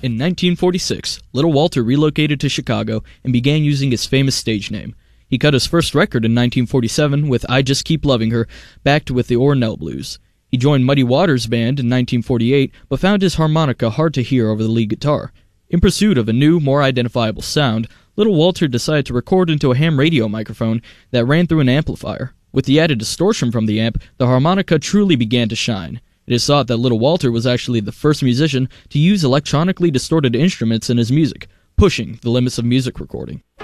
In 1946, Little Walter relocated to Chicago and began using his famous stage name. He cut his first record in 1947 with I Just Keep Loving Her, backed with the Ornell Blues. He joined Muddy Waters Band in 1948, but found his harmonica hard to hear over the lead guitar. In pursuit of a new, more identifiable sound, Little Walter decided to record into a ham radio microphone that ran through an amplifier. With the added distortion from the amp, the harmonica truly began to shine. It is thought that Little Walter was actually the first musician to use electronically distorted instruments in his music, pushing the limits of music recording.